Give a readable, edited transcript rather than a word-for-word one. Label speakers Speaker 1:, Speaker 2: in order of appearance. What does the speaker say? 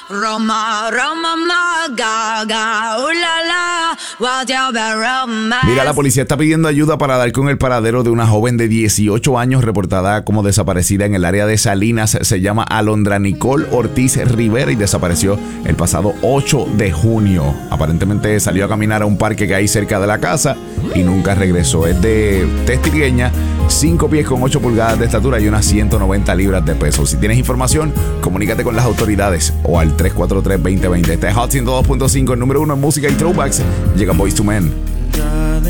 Speaker 1: Roma, Roma, ma, gaga, la, whatever, Roma.
Speaker 2: Mira, la policía está pidiendo ayuda para dar con el paradero de una joven de 18 años reportada como desaparecida en el área de Salinas. Se llama Alondra Nicole Ortiz Rivera y desapareció el pasado 8 de junio. Aparentemente salió a caminar a un parque que hay cerca de la casa y nunca regresó. Es de tez trigueña, 5 pies con 8 pulgadas de estatura y unas 190 libras de peso. Si tienes información, comunícate con las autoridades o al 343-2020. Este es Hot 102.5, el número 1 en música y throwbacks. Llega Boyz II Men.